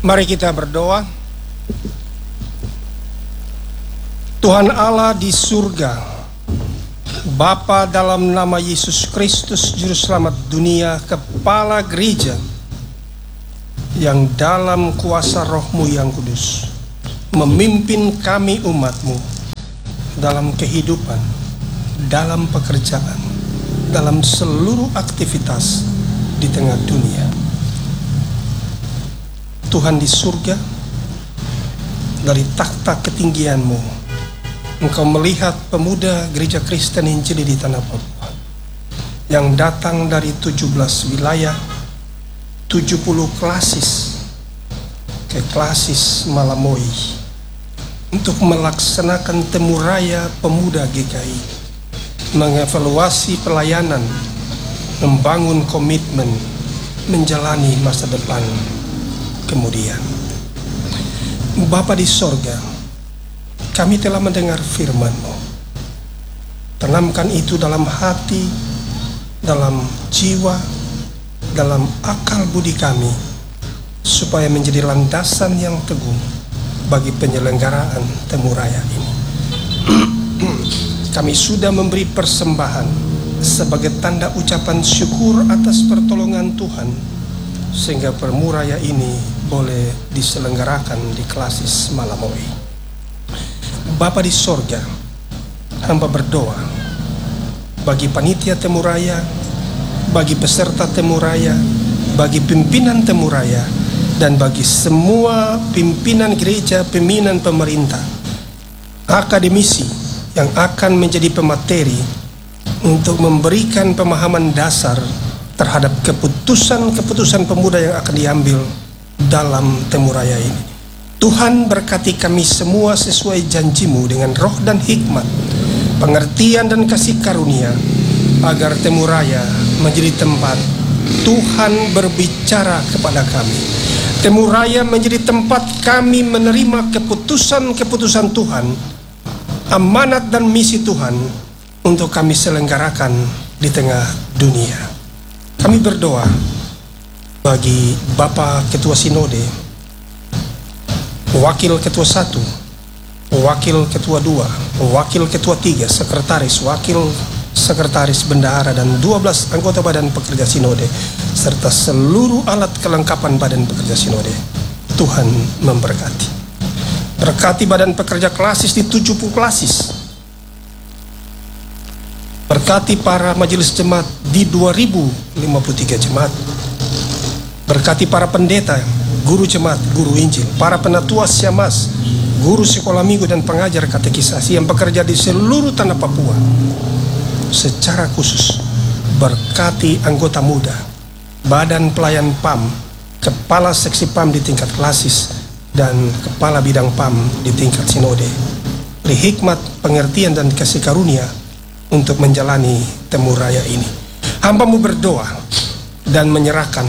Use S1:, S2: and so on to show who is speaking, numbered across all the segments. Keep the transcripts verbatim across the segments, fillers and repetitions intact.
S1: Mari kita berdoa. Tuhan Allah di surga, Bapa dalam nama Yesus Kristus Juru Selamat dunia, Kepala Gereja, yang dalam kuasa Roh-Mu yang kudus memimpin kami umat-Mu dalam kehidupan, dalam pekerjaan, dalam seluruh aktivitas di tengah dunia. Tuhan di surga, dari takhta ketinggian-Mu, Engkau melihat pemuda gereja Kristen Injili di tanah Papua yang datang dari tujuh belas wilayah, tujuh puluh klasis ke klasis Malamoi untuk melaksanakan temu raya pemuda G K I, mengevaluasi pelayanan, membangun komitmen, menjalani masa depan kemudian. Bapa di sorga, kami telah mendengar firman-Mu. Tanamkan itu dalam hati, dalam jiwa, dalam akal budi kami, supaya menjadi landasan yang teguh bagi penyelenggaraan temu raya ini. Kami sudah memberi persembahan sebagai tanda ucapan syukur atas pertolongan Tuhan, sehingga temu raya ini boleh diselenggarakan di klasis Malamoi. Bapa di sorga, hamba berdoa bagi panitia temu raya, bagi peserta temu raya, bagi pimpinan temu raya, dan bagi semua pimpinan gereja, pimpinan pemerintah, akademisi yang akan menjadi pemateri untuk memberikan pemahaman dasar terhadap keputusan-keputusan pemuda yang akan diambil dalam temu raya ini. Tuhan berkati kami semua sesuai janji-Mu dengan roh dan hikmat, pengertian dan kasih karunia, agar temu raya menjadi tempat Tuhan berbicara kepada kami. Temu raya menjadi tempat kami menerima keputusan-keputusan Tuhan, amanat dan misi Tuhan untuk kami selenggarakan di tengah dunia. Kami berdoa bagi Bapak Ketua Sinode, Wakil Ketua satu, Wakil Ketua dua, Wakil Ketua tiga, Sekretaris, Wakil Sekretaris Bendahara, dan dua belas anggota Badan Pekerja Sinode, serta seluruh alat kelengkapan Badan Pekerja Sinode. Tuhan memberkati. Berkati Badan Pekerja Klasis di tujuh puluh klasis. Berkati para majelis jemaat di dua ribu lima puluh tiga jemaat. Berkati para pendeta, guru jemaat, guru Injil, para penatua Syamas, guru sekolah minggu dan pengajar katekisasi yang bekerja di seluruh tanah Papua. Secara khusus berkati anggota muda, badan pelayan P A M, kepala seksi P A M di tingkat klasis, dan kepala bidang P A M di tingkat sinode. Beri hikmat, pengertian, dan kasih karunia untuk menjalani temu raya ini. Hamba-Mu berdoa dan menyerahkan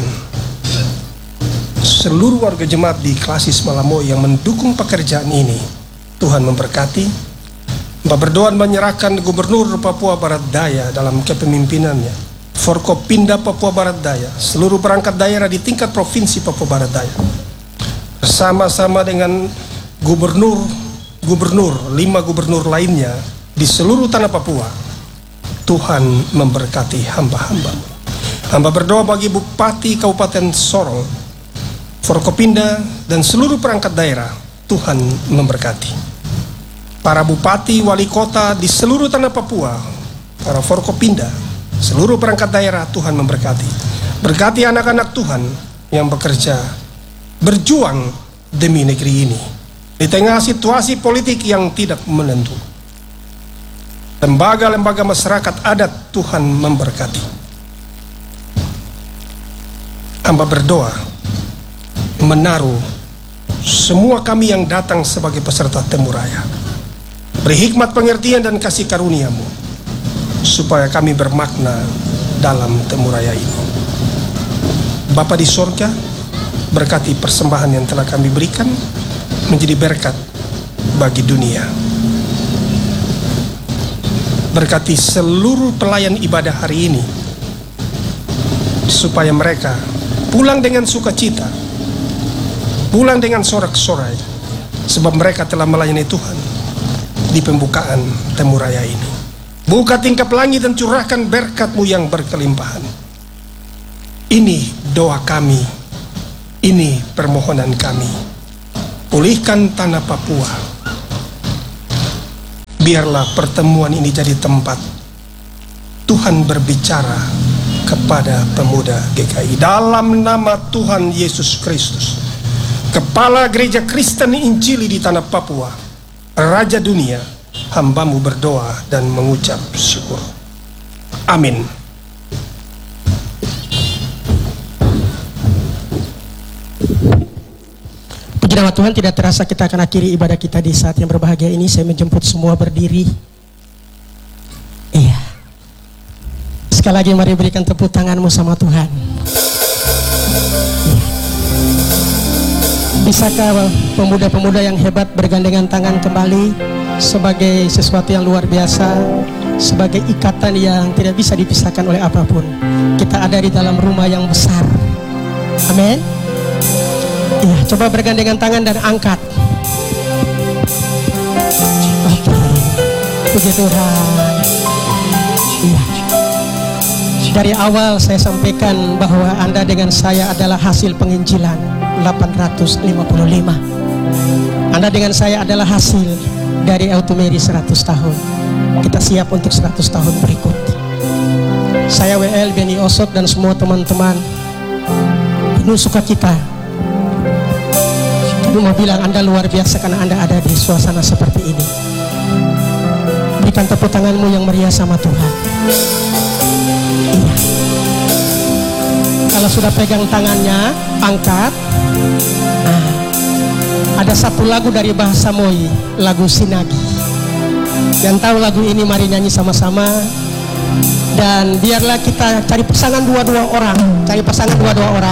S1: seluruh warga jemaat di klasis Malamoi yang mendukung pekerjaan ini. Tuhan memberkati. Hamba berdoa menyerahkan Gubernur Papua Barat Daya dalam kepemimpinannya, Forkopimda Papua Barat Daya, seluruh perangkat daerah di tingkat provinsi Papua Barat Daya, bersama-sama dengan gubernur, gubernur, lima gubernur lainnya di seluruh tanah Papua. Tuhan memberkati hamba-hamba. Hamba berdoa bagi Bupati Kabupaten Sorong, Forkopimda, dan seluruh perangkat daerah. Tuhan memberkati. Para bupati, wali kota di seluruh tanah Papua, para Forkopimda, seluruh perangkat daerah, Tuhan memberkati. Berkati anak-anak Tuhan yang bekerja, berjuang demi negeri ini di tengah situasi politik yang tidak menentu. Lembaga-lembaga masyarakat adat, Tuhan memberkati. Hamba berdoa menaruh semua kami yang datang sebagai peserta temu raya. Beri hikmat, pengertian, dan kasih karunia-Mu supaya kami bermakna dalam temu raya ini. Bapa di sorga, berkati persembahan yang telah kami berikan menjadi berkat bagi dunia. Berkati seluruh pelayan ibadah hari ini supaya mereka pulang dengan sukacita, pulang dengan sorak-sorai, sebab mereka telah melayani Tuhan di pembukaan temu raya ini. Buka tingkap langit dan curahkan berkat-Mu yang berkelimpahan. Ini doa kami, ini permohonan kami. Pulihkan tanah Papua. Biarlah pertemuan ini jadi tempat Tuhan berbicara kepada pemuda G K I. Dalam nama Tuhan Yesus Kristus, Kepala Gereja Kristen Injili di tanah Papua, Raja dunia, hamba-Mu berdoa dan mengucap syukur. Amin.
S2: Puji nama Tuhan, tidak terasa kita akan akhiri ibadah kita di saat yang berbahagia ini. Saya menjemput semua berdiri. Iya. Sekali lagi mari berikan tepuk tanganmu sama Tuhan. Iya. Bisakah pemuda-pemuda yang hebat bergandengan tangan kembali sebagai sesuatu yang luar biasa, sebagai ikatan yang tidak bisa dipisahkan oleh apapun. Kita ada di dalam rumah yang besar. Amin. Ya, coba bergandengan tangan dan angkat. Oke, puji Tuhan. Iya. Dari awal saya sampaikan bahwa Anda dengan saya adalah hasil penginjilan delapan ratus lima puluh lima. Anda dengan saya adalah hasil dari Autumeri seratus tahun. Kita siap untuk seratus tahun berikut. Saya W L Beni Osok dan semua teman-teman penuh sukacita. Aku mau bilang Anda luar biasa karena Anda ada di suasana seperti ini. Berikan tepuk tanganmu yang meriah sama Tuhan. Iya. Kalau sudah pegang tangannya, angkat. Nah, ada satu lagu dari bahasa Moi, lagu Sinagi. Yang tahu lagu ini mari nyanyi sama-sama. Dan biarlah kita cari pasangan dua-dua orang, cari pasangan dua-dua orang.